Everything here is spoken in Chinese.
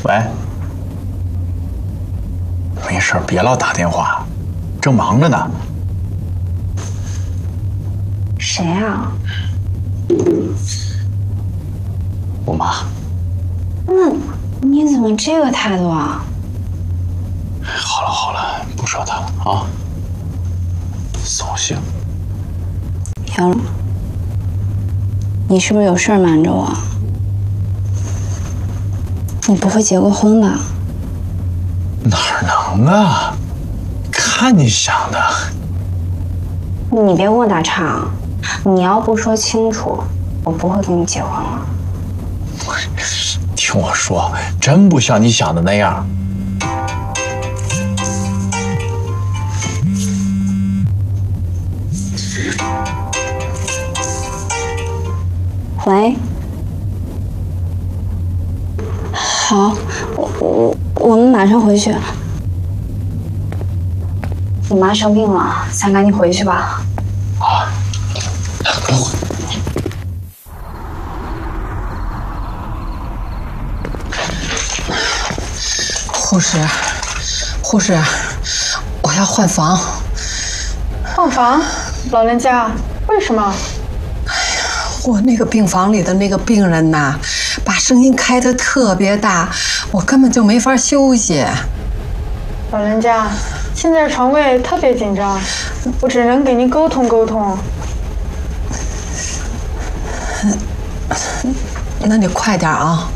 喂，没事，别老打电话，正忙着呢。 谁啊？ 我妈。 那你怎么这个态度啊？ 好了好了，不说他了啊。扫兴。 杨龙，你是不是有事儿瞒着我？你不会结过婚吧？ 哪能啊？看你想的。 你别跟我打岔，你要不说清楚，我不会跟你结婚了。 听我说，真不像你想的那样。 喂，好，我们马上回去。你妈生病了，咱赶紧回去吧。 啊，快回。 护士，我要换房。 换房？老人家，为什么？ 我那个病房里的那个病人呐，把声音开得特别大，我根本就没法休息。 老人家，现在床位特别紧张，我只能给您沟通沟通。 那你快点啊！